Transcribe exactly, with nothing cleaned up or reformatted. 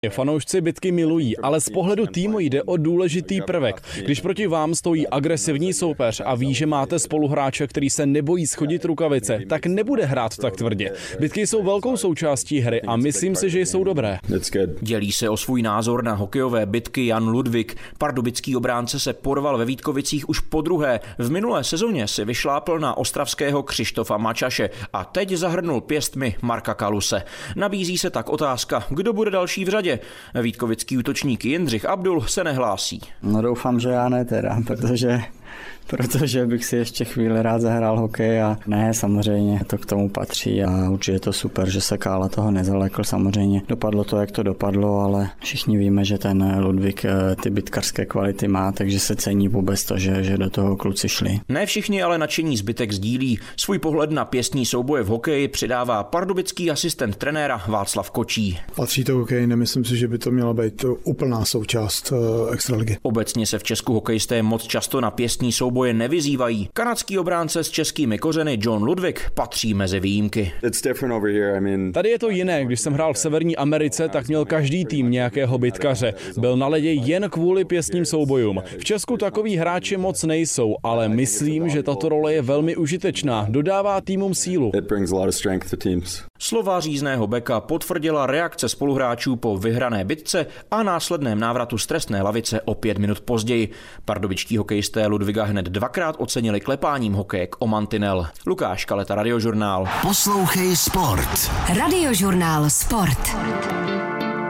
Fanoušci bitky milují, ale z pohledu týmu jde o důležitý prvek. Když proti vám stojí agresivní soupeř a ví, že máte spoluhráče, který se nebojí schodit rukavice, tak nebude hrát tak tvrdě. Bitky jsou velkou součástí hry a myslím si, že jsou dobré. Dělí se o svůj názor na hokejové bitky Jan Ludvík. Pardubický obránce se porval ve Vítkovicích už podruhé. V minulé sezóně si vyšlápl na ostravského Křištofa Mačaše a teď zahrnul pěstmi Marka Kaluse. Nabízí se tak otázka, kdo bude další v řadě. Vítkovický útočník Jindřich Abdul se nehlásí. No doufám, že já ne teda, protože protože bych si ještě chvíli rád zahrál hokej a ne, samozřejmě to k tomu patří a určitě je to super, že se Kála toho nezalekl, samozřejmě dopadlo to, jak to dopadlo, ale všichni víme, že ten Ludvík ty bitkařské kvality má, takže se cení vůbec to, že, že do toho kluci šli. Ne všichni ale nadšení zbytek sdílí. Svůj pohled na pěstní souboje v hokeji přidává pardubický asistent trenéra Václav Kočí. Patří to hokej, nemyslím si, že by to měla být úplná součást uh, extraligy. Obecně se v Česku hokejisté moc často na pěstní souboje nevyzývají. Kanadský obránce s českými kořeny John Ludvík patří mezi výjimky. Tady je to jiné. Když jsem hrál v Severní Americe, tak měl každý tým nějakého bitkaře. Byl na ledě jen kvůli pěstním soubojům. V Česku takoví hráči moc nejsou, ale myslím, že tato role je velmi užitečná. Dodává týmům sílu. Slova řízného beka potvrdila reakce spoluhráčů po vyhrané bitce a následném návratu z trestné lavice o pět minut později. Pardubičtí hokejisté Ludvíka hned dvakrát ocenili klepáním hokejek o mantinel. Lukáš Kaleta, Radiožurnál. Poslouchej sport. Radiožurnál Sport.